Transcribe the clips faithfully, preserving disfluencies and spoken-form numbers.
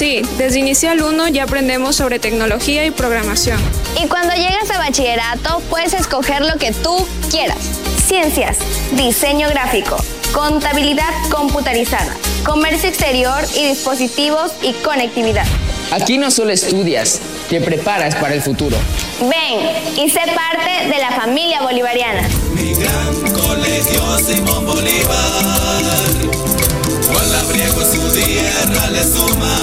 Sí, desde Inicial uno ya aprendemos sobre tecnología y programación. Y cuando llegas a bachillerato, puedes escoger lo que tú quieras. Ciencias, diseño gráfico, contabilidad computarizada, comercio exterior y dispositivos y conectividad. Aquí no solo estudias, te preparas para el futuro. Ven y sé parte de la familia bolivariana. Mi gran colegio Simón Bolívar, Juan Labriego su tierra le suma.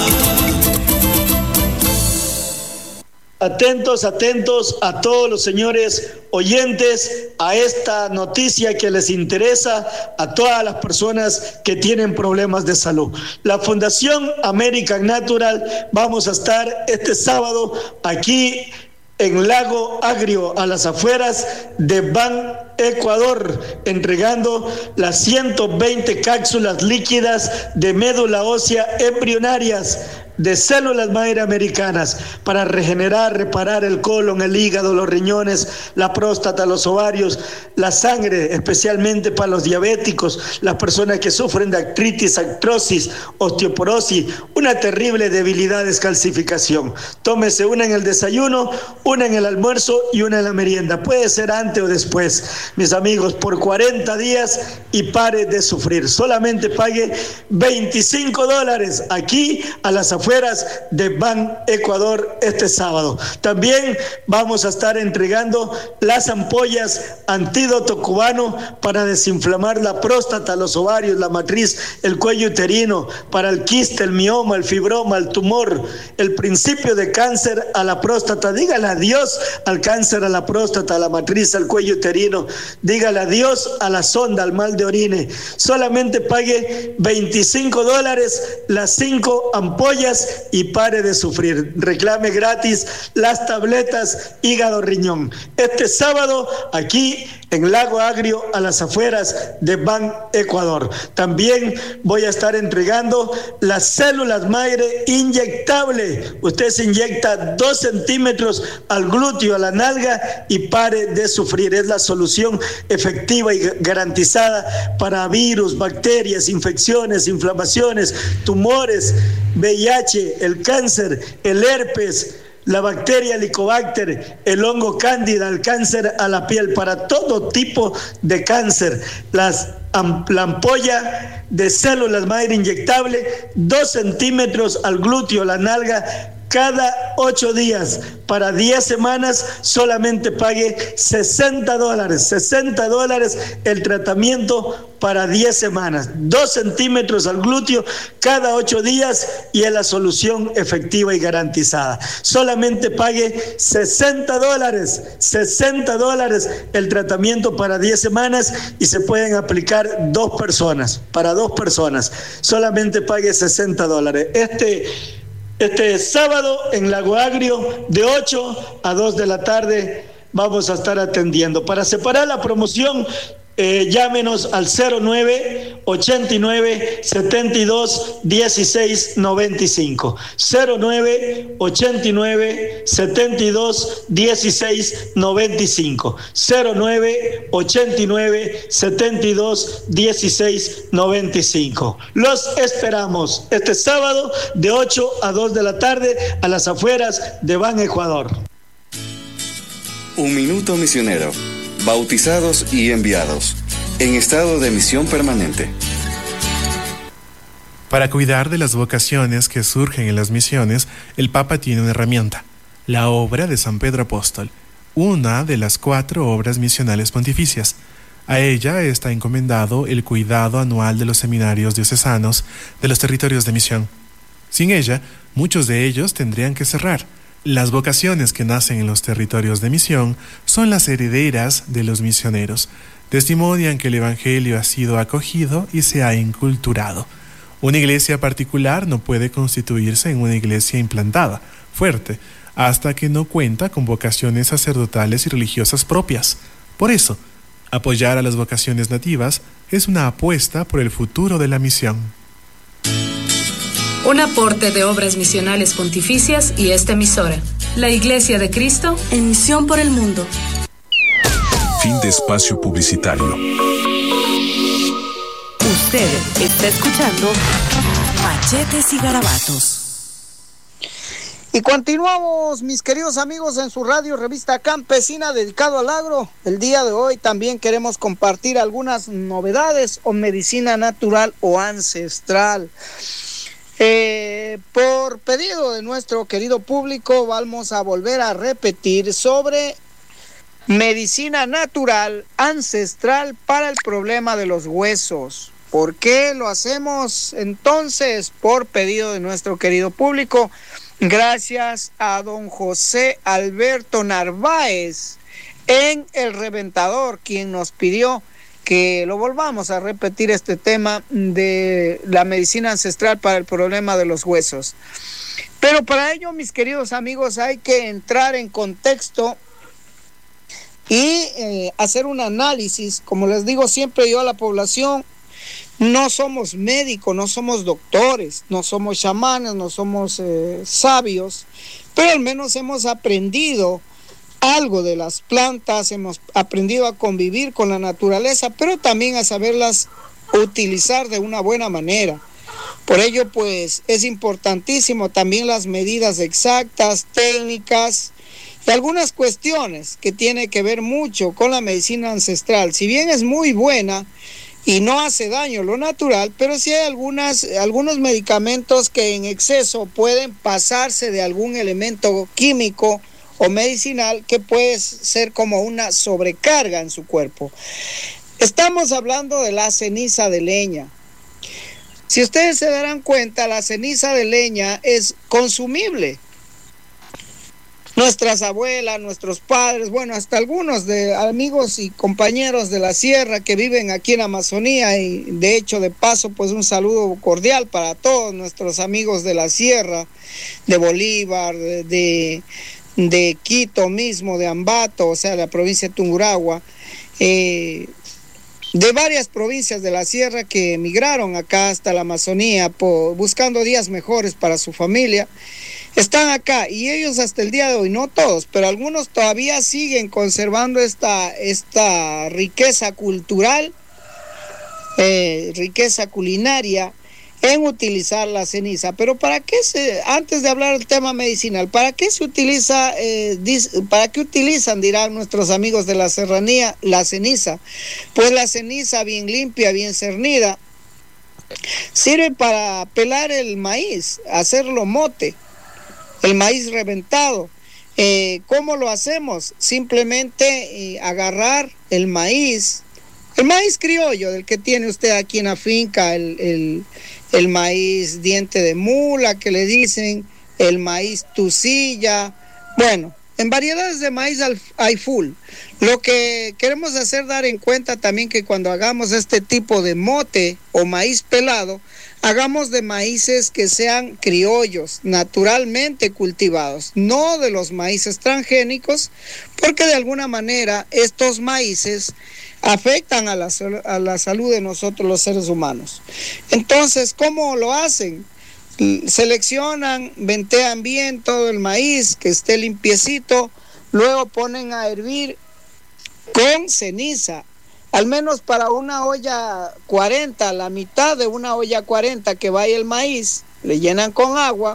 Atentos, atentos a todos los señores oyentes a esta noticia que les interesa a todas las personas que tienen problemas de salud. La Fundación American Natural, vamos a estar este sábado aquí en Lago Agrio, a las afueras de Ban Ecuador, entregando las ciento veinte cápsulas líquidas de médula ósea embrionarias de células madre americanas para regenerar, reparar el colon, el hígado, los riñones, la próstata, los ovarios, la sangre, especialmente para los diabéticos, las personas que sufren de artritis, artrosis, osteoporosis, una terrible debilidad, descalcificación. Tómese una en el desayuno, una en el almuerzo y una en la merienda. Puede ser antes o después, mis amigos, por cuarenta días y pare de sufrir. Solamente pague veinticinco dólares aquí a las afueras de Ban Ecuador este sábado. También vamos a estar entregando las ampollas antídoto cubano para desinflamar la próstata, los ovarios, la matriz, el cuello uterino, para el quiste, el mioma, el fibroma, el tumor, el principio de cáncer a la próstata. Dígale adiós al cáncer, a la próstata, a la matriz, al cuello uterino. Dígale adiós a la sonda, al mal de orine. Solamente pague veinticinco dólares las cinco ampollas y pare de sufrir. Reclame gratis las tabletas hígado riñón. Este sábado aquí en Lago Agrio, a las afueras de Ban Ecuador. También voy a estar entregando las células madre inyectable. Usted se inyecta dos centímetros al glúteo, a la nalga y pare de sufrir. Es la solución efectiva y garantizada para virus, bacterias, infecciones, inflamaciones, tumores, V I H, el cáncer, el herpes, la bacteria Helicobacter, el hongo cándida, el cáncer a la piel, para todo tipo de cáncer. Las, la ampolla de células madre inyectable, dos centímetros al glúteo, la nalga, cada ocho días, para diez semanas, solamente pague sesenta dólares, sesenta dólares el tratamiento para diez semanas, dos centímetros al glúteo cada ocho días y es la solución efectiva y garantizada. Solamente pague sesenta dólares, sesenta dólares el tratamiento para diez semanas y se pueden aplicar dos personas, para dos personas. Solamente pague sesenta dólares. Este Este sábado en Lago Agrio, de ocho a dos de la tarde, vamos a estar atendiendo. Para separar la promoción, eh, llámenos al cero nueve, ochenta y nueve, setenta y dos, dieciséis, noventa y cinco. cero nueve, ochenta y nueve, setenta y dos, dieciséis, noventa y cinco. cero nueve, ochenta y nueve, setenta y dos, dieciséis, noventa y cinco. Los esperamos este sábado de ocho a dos de la tarde a las afueras de Ban Ecuador. Un minuto misionero. Bautizados y enviados. En estado de misión permanente. Para cuidar de las vocaciones que surgen en las misiones, el Papa tiene una herramienta, la obra de San Pedro Apóstol, una de las cuatro obras misionales pontificias. A ella está encomendado el cuidado anual de los seminarios diocesanos de los territorios de misión. Sin ella, muchos de ellos tendrían que cerrar. Las vocaciones que nacen en los territorios de misión son las herederas de los misioneros. Testimonian que el Evangelio ha sido acogido y se ha inculturado. Una iglesia particular no puede constituirse en una iglesia implantada, fuerte, hasta que no cuenta con vocaciones sacerdotales y religiosas propias. Por eso, apoyar a las vocaciones nativas es una apuesta por el futuro de la misión. Un aporte de obras misionales pontificias y esta emisora, la Iglesia de Cristo en misión por el mundo. Fin de espacio publicitario. Usted está escuchando Machetes y Garabatos. Y continuamos, mis queridos amigos, en su radio Revista Campesina dedicado al agro. El día de hoy también queremos compartir algunas novedades o medicina natural o ancestral. Eh, por pedido de nuestro querido público, vamos a volver a repetir sobre medicina natural ancestral para el problema de los huesos. ¿Por qué lo hacemos entonces? Por pedido de nuestro querido público, gracias a don José Alberto Narváez en El Reventador, quien nos pidió que lo volvamos a repetir este tema de la medicina ancestral para el problema de los huesos. Pero para ello, mis queridos amigos, hay que entrar en contexto y eh, hacer un análisis. Como les digo siempre yo a la población, no somos médicos, no somos doctores, no somos chamanes, no somos eh, sabios, pero al menos hemos aprendido algo de las plantas, hemos aprendido a convivir con la naturaleza, pero también a saberlas utilizar de una buena manera. Por ello, pues, es importantísimo también las medidas exactas, técnicas y algunas cuestiones que tienen que ver mucho con la medicina ancestral. Si bien es muy buena y no hace daño lo natural, pero sí hay algunas, algunos medicamentos que en exceso pueden pasarse de algún elemento químico o medicinal que puede ser como una sobrecarga en su cuerpo. Estamos hablando de la ceniza de leña. Si ustedes se darán cuenta, la ceniza de leña es consumible. Nuestras abuelas, nuestros padres, bueno, hasta algunos de amigos y compañeros de la sierra que viven aquí en Amazonía, y de hecho, de paso, pues un saludo cordial para todos nuestros amigos de la sierra, de Bolívar, de, de de Quito mismo, de Ambato, o sea, la provincia de Tungurahua, eh, de varias provincias de la sierra que emigraron acá hasta la Amazonía por, buscando días mejores para su familia, están acá y ellos hasta el día de hoy, no todos, pero algunos todavía siguen conservando esta, esta riqueza cultural, eh, riqueza culinaria, en utilizar la ceniza. Pero ¿para qué se, antes de hablar del tema medicinal, para qué se utiliza, eh, dis, para qué utilizan, dirán nuestros amigos de la serranía, la ceniza? Pues la ceniza bien limpia, bien cernida, sirve para pelar el maíz, hacerlo mote, el maíz reventado. Eh, ¿Cómo lo hacemos? Simplemente eh, agarrar el maíz, el maíz criollo, del que tiene usted aquí en la finca, el, el el maíz diente de mula que le dicen, el maíz tusilla, bueno, en variedades de maíz hay full. Lo que queremos hacer dar en cuenta también que cuando hagamos este tipo de mote o maíz pelado, hagamos de maíces que sean criollos, naturalmente cultivados, no de los maíces transgénicos, porque de alguna manera estos maíces afectan a la, a la salud de nosotros los seres humanos. Entonces, ¿cómo lo hacen? Seleccionan, ventean bien todo el maíz, que esté limpiecito, luego ponen a hervir con ceniza, al menos para una olla cuarenta, la mitad de una olla cuarenta que vaya el maíz, le llenan con agua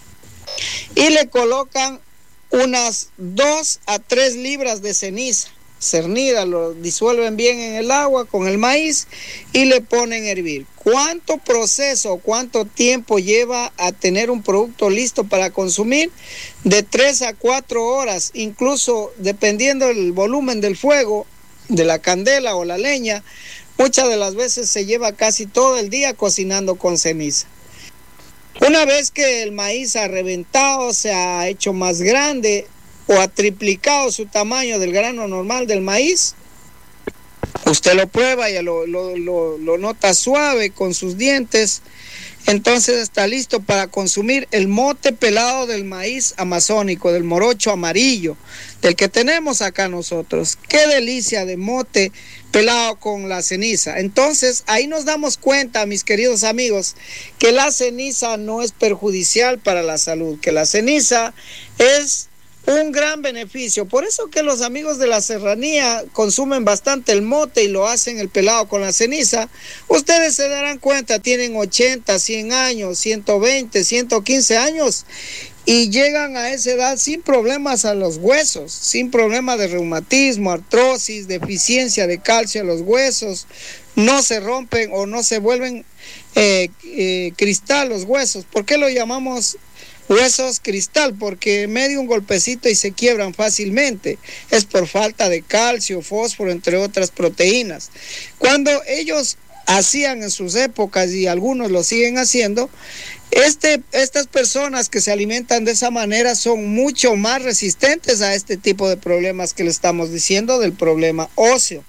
y le colocan unas dos a tres libras de ceniza cernida, lo disuelven bien en el agua con el maíz y le ponen a hervir. ¿Cuánto proceso, cuánto tiempo lleva a tener un producto listo para consumir? De tres a cuatro horas, incluso dependiendo del volumen del fuego, de la candela o la leña, muchas de las veces se lleva casi todo el día cocinando con ceniza. Una vez que el maíz ha reventado, se ha hecho más grande o ha triplicado su tamaño del grano normal del maíz, usted lo prueba y lo, lo, lo, lo nota suave con sus dientes, entonces está listo para consumir el mote pelado del maíz amazónico, del morocho amarillo, del que tenemos acá nosotros. ¡Qué delicia de mote pelado con la ceniza! Entonces ahí nos damos cuenta, mis queridos amigos, que la ceniza no es perjudicial para la salud, que la ceniza es un gran beneficio. Por eso que los amigos de la serranía consumen bastante el mote y lo hacen el pelado con la ceniza. Ustedes se darán cuenta, tienen ochenta, cien años, ciento veinte, ciento quince años y llegan a esa edad sin problemas a los huesos, sin problemas de reumatismo, artrosis, deficiencia de calcio a los huesos, no se rompen o no se vuelven eh, eh, cristal los huesos. ¿Por qué lo llamamos huesos cristal? Porque medio un golpecito y se quiebran fácilmente. Es por falta de calcio, fósforo, entre otras proteínas. Cuando ellos hacían en sus épocas, y algunos lo siguen haciendo, este, estas personas que se alimentan de esa manera son mucho más resistentes a este tipo de problemas que le estamos diciendo, del problema óseo.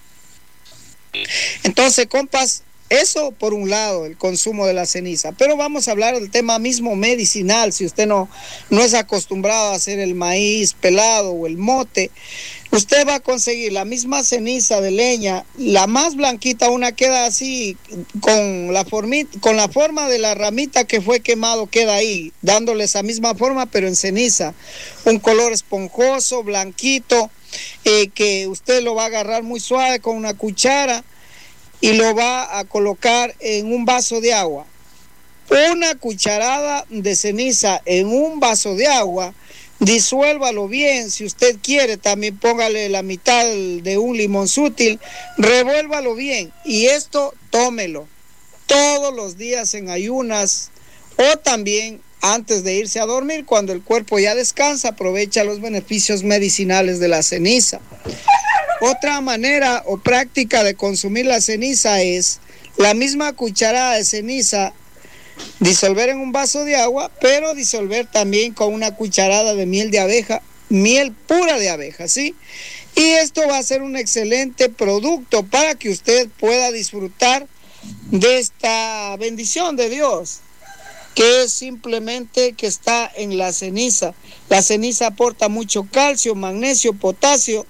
Entonces, compas, eso por un lado, el consumo de la ceniza. Pero vamos a hablar del tema mismo medicinal. Si usted no, no es acostumbrado a hacer el maíz pelado o el mote, usted va a conseguir la misma ceniza de leña, la más blanquita, una queda así, con la, formita, con la forma de la ramita que fue quemado, queda ahí, dándole esa misma forma, pero en ceniza. Un color esponjoso, blanquito, eh, que usted lo va a agarrar muy suave con una cuchara y lo va a colocar en un vaso de agua. Una cucharada de ceniza en un vaso de agua, disuélvalo bien. Si usted quiere, también póngale la mitad de un limón sutil, revuélvalo bien y esto tómelo todos los días en ayunas o también antes de irse a dormir, cuando el cuerpo ya descansa. Aprovecha los beneficios medicinales de la ceniza. Otra manera o práctica de consumir la ceniza es la misma cucharada de ceniza, disolver en un vaso de agua, pero disolver también con una cucharada de miel de abeja, miel pura de abeja, ¿sí? Y esto va a ser un excelente producto para que usted pueda disfrutar de esta bendición de Dios, que es simplemente que está en la ceniza. La ceniza aporta mucho calcio, magnesio, potasio,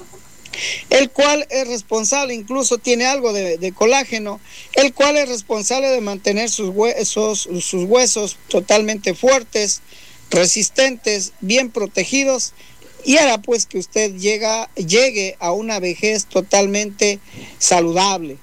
el cual es responsable, incluso tiene algo de, de colágeno, el cual es responsable de mantener sus huesos, sus huesos totalmente fuertes, resistentes, bien protegidos, y hará pues que usted llega, llegue a una vejez totalmente saludable.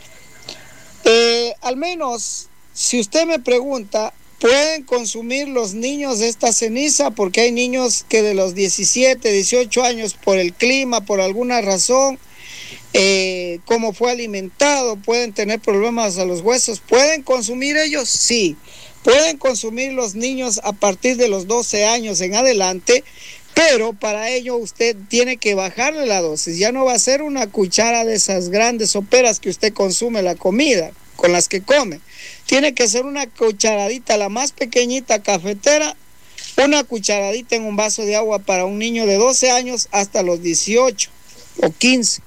Eh, al menos, si usted me pregunta, ¿pueden consumir los niños esta ceniza? Porque hay niños que de los diecisiete, dieciocho años, por el clima, por alguna razón, eh, como fue alimentado, pueden tener problemas a los huesos. ¿Pueden consumir ellos? Sí. Pueden consumir los niños a partir de los doce años en adelante, pero para ello usted tiene que bajarle la dosis. Ya no va a ser una cuchara de esas grandes soperas que usted consume la comida, con las que come. Tiene que ser una cucharadita, la más pequeñita, cafetera, una cucharadita en un vaso de agua para un niño de doce años hasta los dieciocho o quince.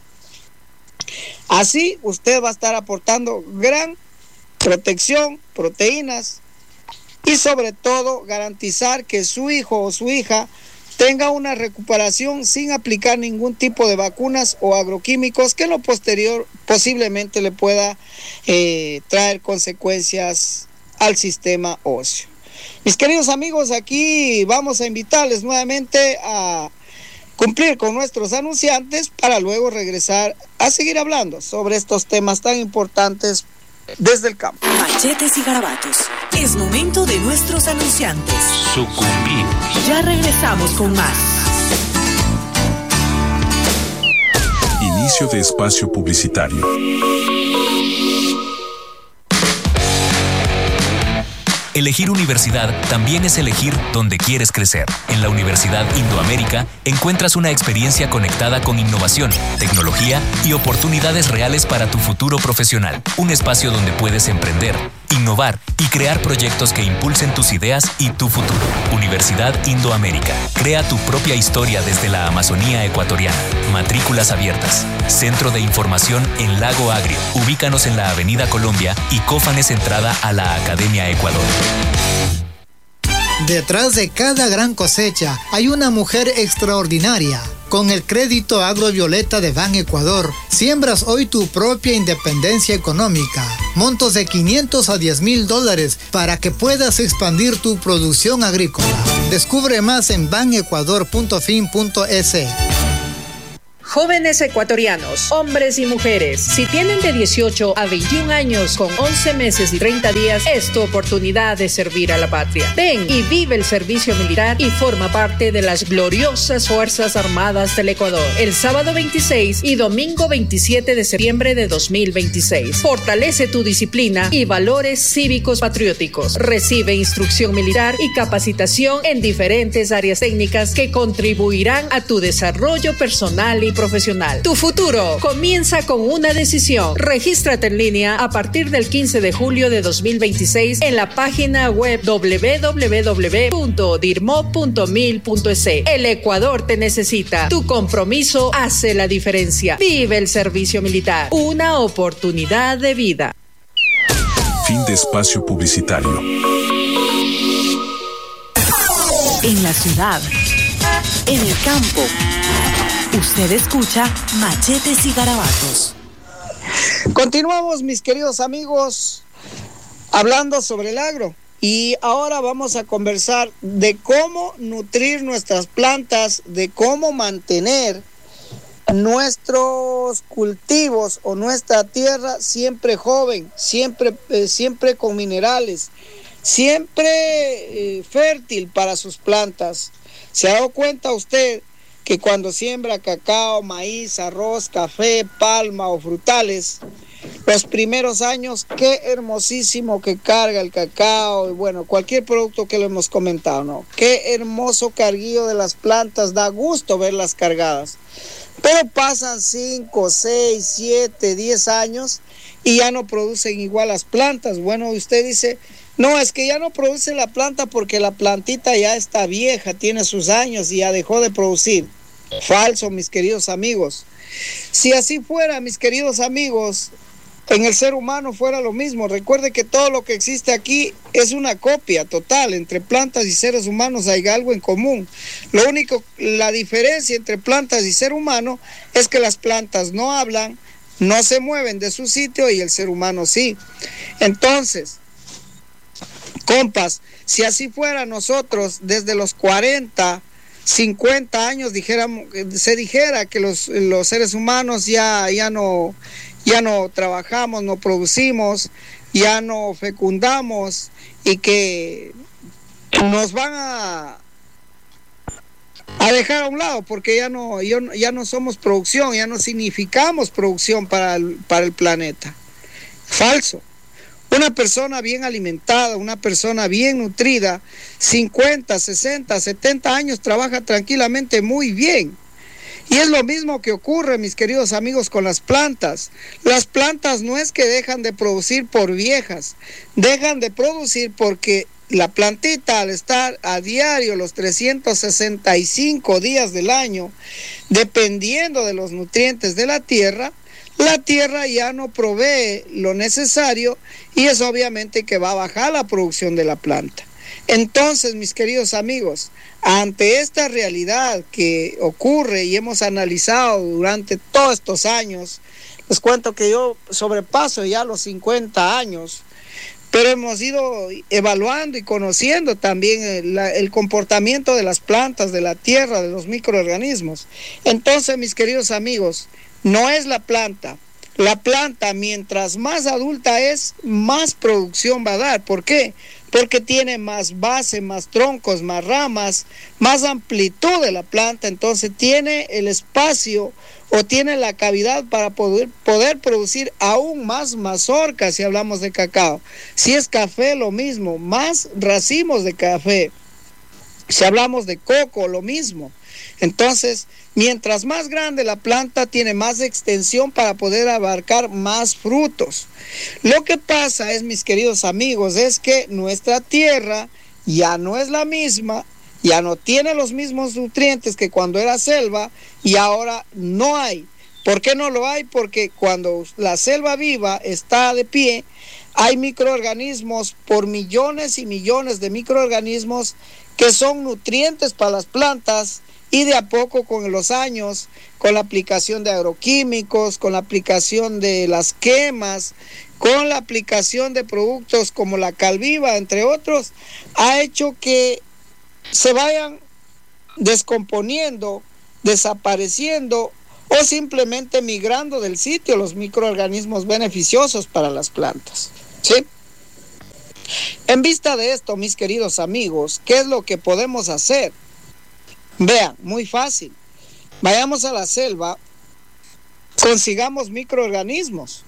Así usted va a estar aportando gran protección, proteínas y sobre todo garantizar que su hijo o su hija tenga una recuperación sin aplicar ningún tipo de vacunas o agroquímicos que en lo posterior posiblemente le pueda eh, traer consecuencias al sistema óseo. Mis queridos amigos, aquí vamos a invitarles nuevamente a cumplir con nuestros anunciantes para luego regresar a seguir hablando sobre estos temas tan importantes desde el campo. Machetes y garabatos. Es momento de nuestros anunciantes. Sucumbir. Ya regresamos con más. Inicio de espacio publicitario. Elegir universidad también es elegir dónde quieres crecer. En la Universidad Indoamérica encuentras una experiencia conectada con innovación, tecnología y oportunidades reales para tu futuro profesional. Un espacio donde puedes emprender, innovar y crear proyectos que impulsen tus ideas y tu futuro. Universidad Indoamérica. Crea tu propia historia desde la Amazonía ecuatoriana. Matrículas abiertas. Centro de información en Lago Agrio. Ubícanos en la Avenida Colombia y Cófanes entrada a la Academia Ecuador. Detrás de cada gran cosecha hay una mujer extraordinaria. Con el crédito agrovioleta de Ban Ecuador, siembras hoy tu propia independencia económica. Montos de quinientos a diez mil dólares para que puedas expandir tu producción agrícola. Descubre más en ban ecuador punto fin punto es. Jóvenes ecuatorianos, hombres y mujeres, si tienen de dieciocho a veintiún años con once meses y treinta días, es tu oportunidad de servir a la patria. Ven y vive el servicio militar y forma parte de las gloriosas Fuerzas Armadas del Ecuador. El sábado veintiséis y domingo veintisiete de septiembre de dos mil veintiséis. Fortalece tu disciplina y valores cívicos patrióticos. Recibe instrucción militar y capacitación en diferentes áreas técnicas que contribuirán a tu desarrollo personal y profesional. Tu futuro comienza con una decisión. Regístrate en línea a partir del quince de julio de dos mil veintiséis en la página web doble u doble u doble u punto dirmo punto mil punto es. El Ecuador te necesita. Tu compromiso hace la diferencia. Vive el servicio militar. Una oportunidad de vida. Fin de espacio publicitario. En la ciudad, en el campo, usted escucha Machetes y Garabatos. Continuamos, mis queridos amigos, hablando sobre el agro. Y ahora vamos a conversar de cómo nutrir nuestras plantas, de cómo mantener nuestros cultivos o nuestra tierra siempre joven, siempre, eh, siempre con minerales, siempre eh, fértil para sus plantas. ¿Se ha dado cuenta usted que cuando siembra cacao, maíz, arroz, café, palma o frutales, los primeros años, qué hermosísimo que carga el cacao y bueno, cualquier producto que lo hemos comentado, ¿no? Qué hermoso carguillo de las plantas, da gusto verlas cargadas. Pero pasan cinco, seis, siete, diez años y ya no producen igual las plantas. Bueno, usted dice, no, es que ya no produce la planta porque la plantita ya está vieja, tiene sus años y ya dejó de producir. Falso, mis queridos amigos. Si así fuera, mis queridos amigos, en el ser humano fuera lo mismo. Recuerde que todo lo que existe aquí es una copia total. Entre plantas y seres humanos hay algo en común. Lo único, la diferencia entre plantas y ser humano es que las plantas no hablan, no se mueven de su sitio y el ser humano sí. Entonces, compas, si así fuera nosotros desde los cuarenta, cincuenta años dijéramos, se dijera que los, los seres humanos ya, ya no, ya no trabajamos, no producimos, ya no fecundamos y que nos van a, a dejar a un lado porque ya no, ya, ya no somos producción, ya no significamos producción para el, para el planeta. Falso. Una persona bien alimentada, una persona bien nutrida, cincuenta, sesenta, setenta años, trabaja tranquilamente muy bien. Y es lo mismo que ocurre, mis queridos amigos, con las plantas. Las plantas no es que dejan de producir por viejas, dejan de producir porque la plantita, al estar a diario los trescientos sesenta y cinco días del año, dependiendo de los nutrientes de la tierra, la tierra ya no provee lo necesario y es obviamente que va a bajar la producción de la planta. Entonces, mis queridos amigos, ante esta realidad que ocurre y hemos analizado durante todos estos años, les cuento que yo sobrepaso ya los cincuenta años, pero hemos ido evaluando y conociendo también el, el comportamiento de las plantas, de la tierra, de los microorganismos. Entonces, mis queridos amigos, no es la planta. La planta, mientras más adulta es, más producción va a dar. ¿Por qué? Porque tiene más base, más troncos, más ramas, más amplitud de la planta. Entonces tiene el espacio o tiene la cavidad para poder, poder producir aún más mazorcas si hablamos de cacao. Si es café, lo mismo, más racimos de café. Si hablamos de coco, lo mismo. Entonces, mientras más grande la planta, tiene más extensión para poder abarcar más frutos. Lo que pasa es, mis queridos amigos, es que nuestra tierra ya no es la misma, ya no tiene los mismos nutrientes que cuando era selva y ahora no hay. ¿Por qué no lo hay? Porque cuando la selva viva está de pie, hay microorganismos por millones y millones de microorganismos que son nutrientes para las plantas y de a poco con los años, con la aplicación de agroquímicos, con la aplicación de las quemas, con la aplicación de productos como la Calviva, entre otros, ha hecho que se vayan descomponiendo, desapareciendo o simplemente migrando del sitio los microorganismos beneficiosos para las plantas, ¿sí? En vista de esto, mis queridos amigos, ¿qué es lo que podemos hacer? Vean, muy fácil. Vayamos a la selva, consigamos microorganismos.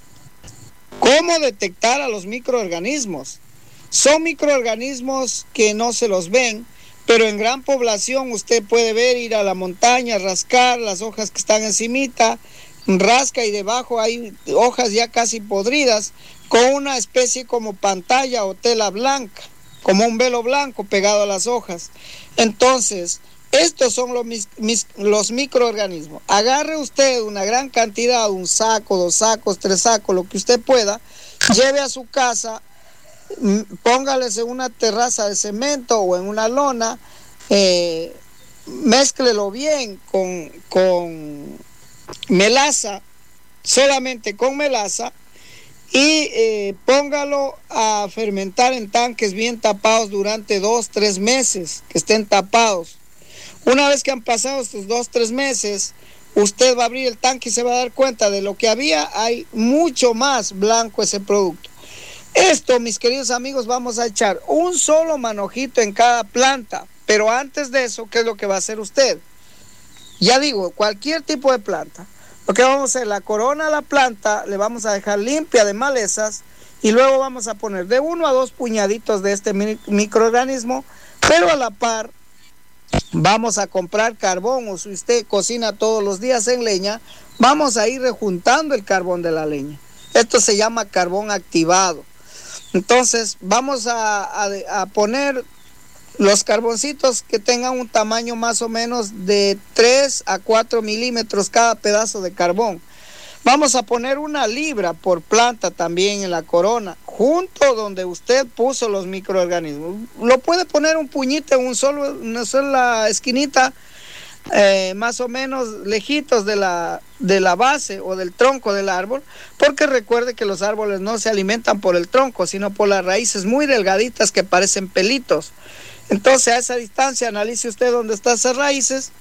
¿Cómo detectar a los microorganismos? Son microorganismos que no se los ven, pero en gran población usted puede ver, ir a la montaña, rascar las hojas que están encimita, rasca y debajo hay hojas ya casi podridas, con una especie como pantalla o tela blanca, como un velo blanco pegado a las hojas. Entonces, estos son los, mis, los microorganismos. Agarre usted una gran cantidad, un saco, dos sacos, tres sacos, lo que usted pueda, lleve a su casa, póngales en una terraza de cemento o en una lona, eh, mézclelo bien con, con melaza, solamente con melaza, y eh, póngalo a fermentar en tanques bien tapados durante dos, tres meses, que estén tapados. Una vez que han pasado estos dos, tres meses, usted va a abrir el tanque y se va a dar cuenta de lo que había, hay mucho más blanco ese producto. Esto, mis queridos amigos, vamos a echar un solo manojito en cada planta, pero antes de eso, ¿qué es lo que va a hacer usted? Ya digo, cualquier tipo de planta. Lo que vamos a hacer, la corona a la planta, le vamos a dejar limpia de malezas y luego vamos a poner de uno a dos puñaditos de este microorganismo, pero a la par vamos a comprar carbón, o si usted cocina todos los días en leña, vamos a ir rejuntando el carbón de la leña. Esto se llama carbón activado. Entonces vamos a, a, a poner los carboncitos que tengan un tamaño más o menos de tres a cuatro milímetros cada pedazo de carbón. Vamos a poner una libra por planta también en la corona, junto donde usted puso los microorganismos. Lo puede poner un puñito en un solo, una sola esquinita, eh, más o menos lejitos de la, de la base o del tronco del árbol, porque recuerde que los árboles no se alimentan por el tronco, sino por las raíces muy delgaditas que parecen pelitos. Entonces, a esa distancia analice usted dónde están esas raíces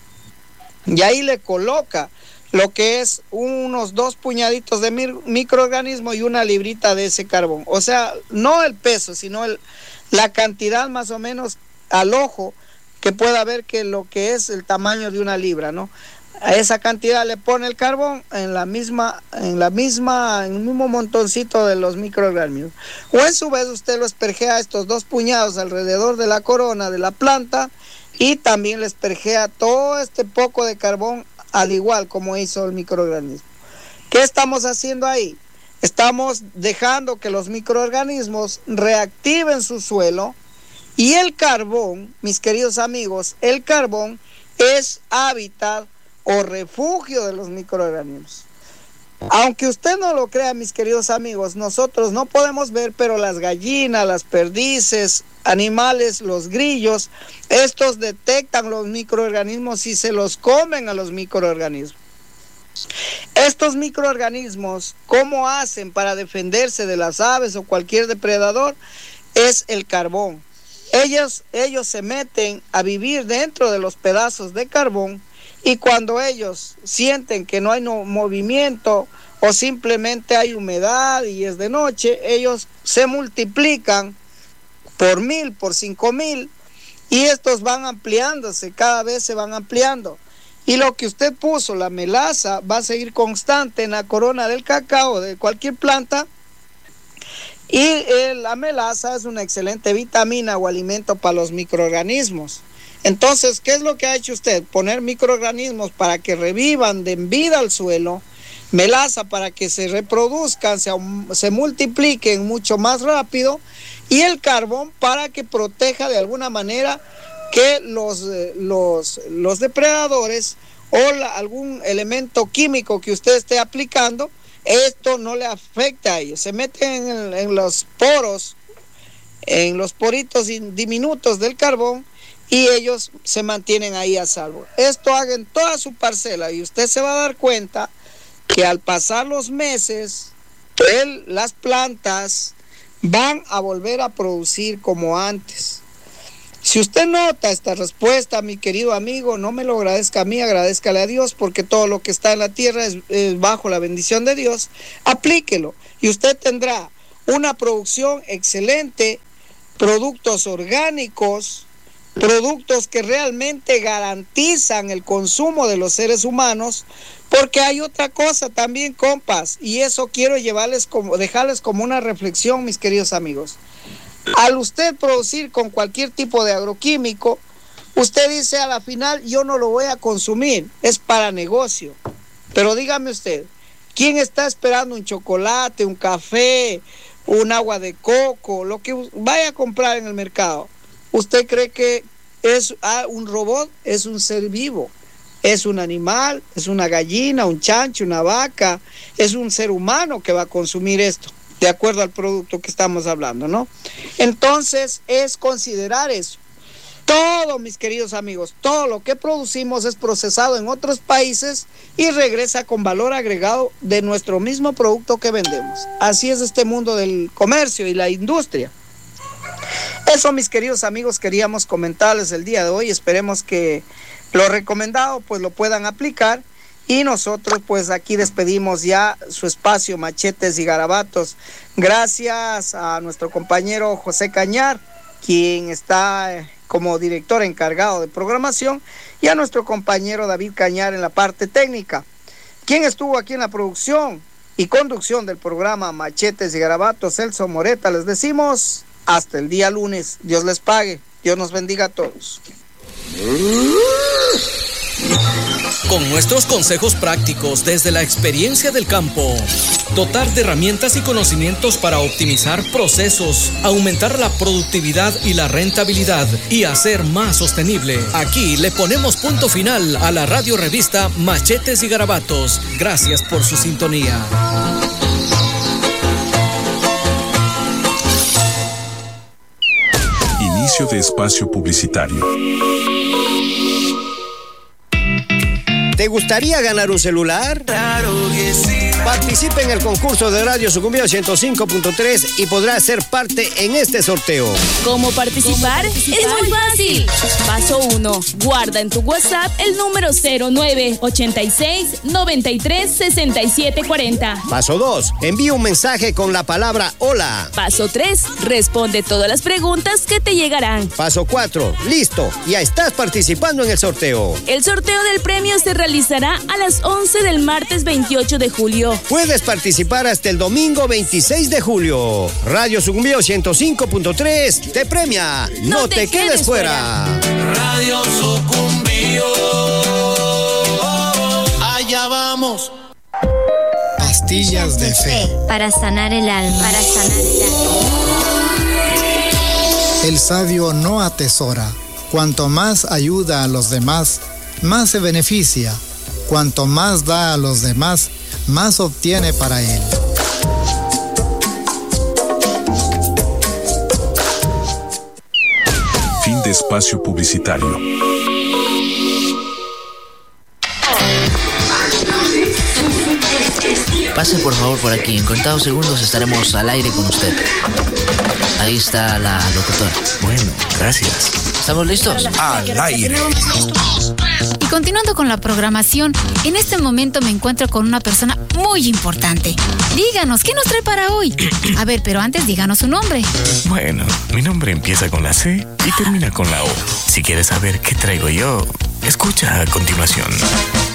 y ahí le coloca lo que es unos dos puñaditos de microorganismo y una librita de ese carbón. O sea, no el peso, sino el, la cantidad más o menos al ojo que pueda ver que lo que es el tamaño de una libra, ¿no? A esa cantidad le pone el carbón en la misma, en la misma, en el mismo montoncito de los microorganismos. O en su vez usted lo esperjea estos dos puñados alrededor de la corona de la planta y también le esperjea todo este poco de carbón al igual como hizo el microorganismo. ¿Qué estamos haciendo ahí? Estamos dejando que los microorganismos reactiven su suelo y el carbón, mis queridos amigos, el carbón es hábitat o refugio de los microorganismos. Aunque usted no lo crea, mis queridos amigos, nosotros no podemos ver, pero las gallinas, las perdices, animales, los grillos, estos detectan los microorganismos y se los comen a los microorganismos. Estos microorganismos, ¿cómo hacen para defenderse de las aves o cualquier depredador? Es el carbón. Ellos, ellos se meten a vivir dentro de los pedazos de carbón y cuando ellos sienten que no hay no, movimiento o simplemente hay humedad y es de noche, ellos se multiplican por mil, por cinco mil y estos van ampliándose, cada vez se van ampliando. Y lo que usted puso, la melaza, va a seguir constante en la corona del cacao, de cualquier planta. Y eh, la melaza es una excelente vitamina o alimento para los microorganismos. Entonces, ¿qué es lo que ha hecho usted? Poner microorganismos para que revivan, den vida al suelo, melaza para que se reproduzcan, se, se multipliquen mucho más rápido, y el carbón para que proteja de alguna manera que los, los, los depredadores o la, algún elemento químico que usted esté aplicando, esto no le afecta a ellos. Se meten en, en los poros, en los poritos diminutos del carbón, y ellos se mantienen ahí a salvo. Esto haga en toda su parcela y usted se va a dar cuenta que al pasar los meses, él, las plantas van a volver a producir como antes. Si usted nota esta respuesta, mi querido amigo, no me lo agradezca a mí, agradézcale a Dios, porque todo lo que está en la tierra es, es bajo la bendición de Dios. Aplíquelo y usted tendrá una producción excelente, productos orgánicos, productos que realmente garantizan el consumo de los seres humanos, porque hay otra cosa también, compas, y eso quiero llevarles como, dejarles como una reflexión, mis queridos amigos. Al usted producir con cualquier tipo de agroquímico, usted dice a la final, yo no lo voy a consumir, es para negocio. Pero dígame usted, ¿quién está esperando un chocolate, un café, un agua de coco, lo que vaya a comprar en el mercado? ¿Usted cree que es ah, un robot? Es un ser vivo, es un animal, es una gallina, un chancho, una vaca, es un ser humano que va a consumir esto, de acuerdo al producto que estamos hablando, ¿no? Entonces es considerar eso. Todo, mis queridos amigos, todo lo que producimos es procesado en otros países y regresa con valor agregado de nuestro mismo producto que vendemos. Así es este mundo del comercio y la industria. Eso, mis queridos amigos, queríamos comentarles el día de hoy. Esperemos que lo recomendado pues lo puedan aplicar, y nosotros pues aquí despedimos ya su espacio Machetes y Garabatos. Gracias a nuestro compañero José Cañar, quien está como director encargado de programación, y a nuestro compañero David Cañar en la parte técnica. Quien estuvo aquí en la producción y conducción del programa Machetes y Garabatos, Celso Moreta. Les decimos hasta el día lunes. Dios les pague. Dios nos bendiga a todos. Con nuestros consejos prácticos desde la experiencia del campo, dotar de herramientas y conocimientos para optimizar procesos, aumentar la productividad y la rentabilidad y hacer más sostenible. Aquí le ponemos punto final a la radio revista Machetes y Garabatos. Gracias por su sintonía. Inicio de espacio publicitario. ¿Te gustaría ganar un celular? Claro que sí. Participe en el concurso de Radio Sucumbíos ciento cinco punto tres y podrá ser parte en este sorteo. ¿Cómo participar? ¿Cómo participar? Es muy fácil. Paso uno. Guarda en tu WhatsApp el número cero nueve ochenta y seis noventa y tres sesenta y siete cuarenta. Paso dos. Envía un mensaje con la palabra hola. Paso tres. Responde todas las preguntas que te llegarán. Paso cuatro. Listo. Ya estás participando en el sorteo. El sorteo del premio se realizará a las once del martes veintiocho de julio. Puedes participar hasta el domingo veintiséis de julio. Radio Sucumbíos ciento cinco punto tres te premia. No, no te, te quedes, quedes fuera. fuera. Radio Sucumbíos. Allá vamos. Pastillas de fe. Para sanar el alma. Para sanar el alma. El sabio no atesora. Cuanto más ayuda a los demás, más se beneficia. Cuanto más da a los demás, más obtiene para él. Fin de espacio publicitario. Pase por favor por aquí. En contados segundos estaremos al aire con usted. Ahí está la locutora. Bueno, gracias. ¿Estamos listos? Al aire. Y continuando con la programación, en este momento me encuentro con una persona muy importante. Díganos, ¿qué nos trae para hoy? A ver, pero antes díganos su nombre. Bueno, mi nombre empieza con la C y termina con la O. Si quieres saber qué traigo yo, escucha a continuación.